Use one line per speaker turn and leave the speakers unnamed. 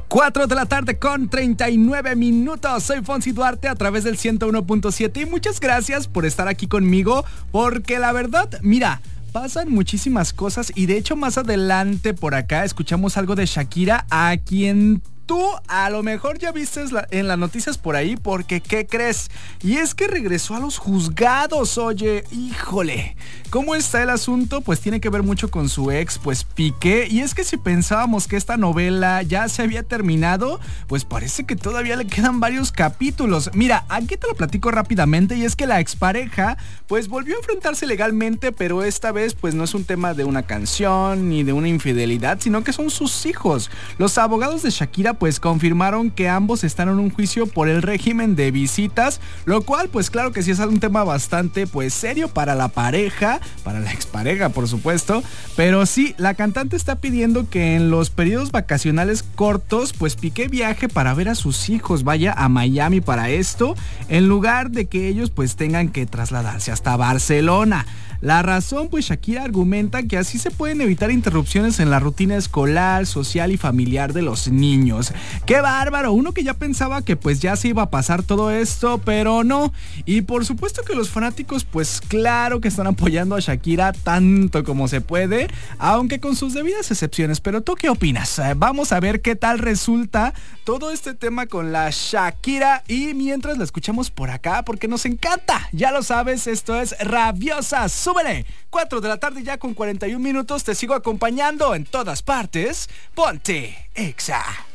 4 de la tarde con 39 minutos. Soy Fonsi Duarte a través del 101.7 y muchas gracias por estar aquí conmigo porque la verdad, mira, pasan muchísimas cosas y de hecho más adelante por acá escuchamos algo de Shakira, a quien tú a lo mejor ya viste en las noticias por ahí, porque ¿qué crees? Y es que regresó a los juzgados, oye, híjole. ¿Cómo está el asunto? Pues tiene que ver mucho con su ex, pues Piqué. Y es que si pensábamos que esta novela ya se había terminado, pues parece que todavía le quedan varios capítulos. Mira, aquí te lo platico rápidamente y es que la expareja pues volvió a enfrentarse legalmente, pero esta vez pues no es un tema de una canción ni de una infidelidad, sino que son sus hijos. Los abogados de Shakira pues confirmaron que ambos están en un juicio por el régimen de visitas, lo cual pues claro que sí es un tema bastante pues serio para la pareja, para la expareja por supuesto, pero sí, la cantante está pidiendo que en los periodos vacacionales cortos pues Piqué viaje para ver a sus hijos, vaya a Miami para esto, en lugar de que ellos pues tengan que trasladarse hasta Barcelona. La razón, pues Shakira argumenta que así se pueden evitar interrupciones en la rutina escolar, social y familiar de los niños. ¡Qué bárbaro! Uno que ya pensaba que pues ya se iba a pasar todo esto, pero no. Y por supuesto que los fanáticos pues claro que están apoyando a Shakira tanto como se puede, aunque con sus debidas excepciones. Pero ¿tú qué opinas? Vamos a ver qué tal resulta todo este tema con la Shakira y mientras la escuchamos por acá porque nos encanta. Ya lo sabes, esto es Rabiosa. ¡Súbele! 4 de la tarde ya con 41 minutos. Te sigo acompañando en todas partes. Ponte Exa.